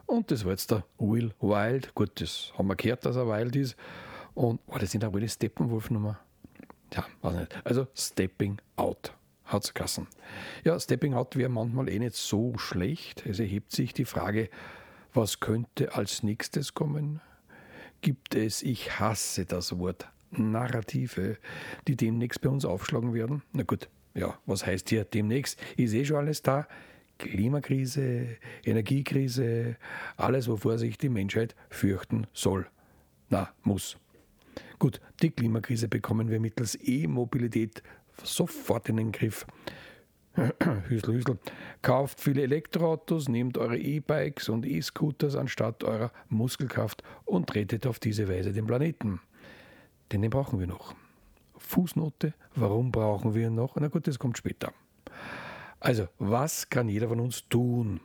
Und das war jetzt der Will Wild. Gut, das haben wir gehört, dass er wild ist. Und das sind auch alle Steppenwolf-Nummer. Ja, weiß nicht. Also Stepping Out hat es geheißen. Ja, Stepping Out wäre manchmal nicht so schlecht. Es erhebt sich die Frage, was könnte als nächstes kommen? Gibt es, ich hasse das Wort, Narrative, die demnächst bei uns aufschlagen werden? Na gut, ja, was heißt hier demnächst? Ist schon alles da. Klimakrise, Energiekrise, alles, wovor sich die Menschheit fürchten soll. Muss. Gut, die Klimakrise bekommen wir mittels E-Mobilität sofort in den Griff. Hüsel, Hüsel. Kauft viele Elektroautos, nehmt eure E-Bikes und E-Scooters anstatt eurer Muskelkraft und rettet auf diese Weise den Planeten. Denn den brauchen wir noch. Fußnote, warum brauchen wir ihn noch? Na gut, das kommt später. Also, was kann jeder von uns tun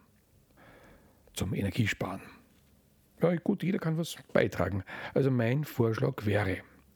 zum Energiesparen? Ja gut, jeder kann was beitragen. Also mein Vorschlag wäre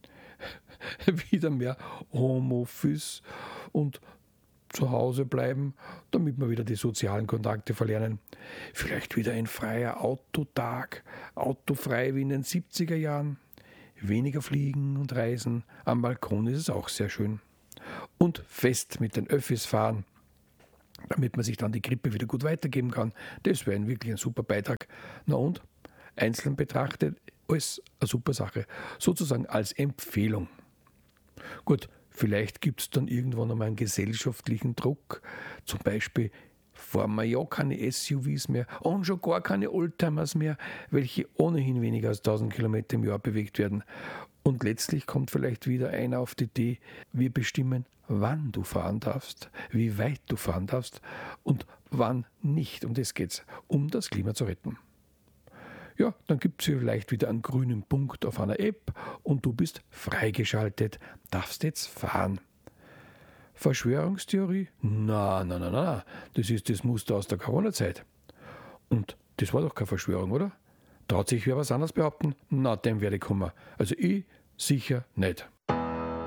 wieder mehr Homeoffice und zu Hause bleiben, damit wir wieder die sozialen Kontakte verlernen. Vielleicht wieder ein freier Autotag, autofrei wie in den 70er Jahren. Weniger fliegen und reisen. Am Balkon ist es auch sehr schön. Und fest mit den Öffis fahren, damit man sich dann die Grippe wieder gut weitergeben kann. Das wäre wirklich ein super Beitrag. Na und? Einzeln betrachtet als eine super Sache. Sozusagen als Empfehlung. Gut, vielleicht gibt es dann irgendwann einmal einen gesellschaftlichen Druck. Zum Beispiel fahren wir ja keine SUVs mehr und schon gar keine Oldtimers mehr, welche ohnehin weniger als 1000 Kilometer im Jahr bewegt werden. Und letztlich kommt vielleicht wieder einer auf die Idee, wir bestimmen, wann du fahren darfst, wie weit du fahren darfst und wann nicht. Um das geht's, um das Klima zu retten. Ja, dann gibt es vielleicht wieder einen grünen Punkt auf einer App und du bist freigeschaltet, darfst jetzt fahren. Verschwörungstheorie? Na, das ist das Muster aus der Corona-Zeit. Und das war doch keine Verschwörung, oder? Traut sich wer was anderes behaupten? Na, dem werde ich kommen. Also ich sicher nicht.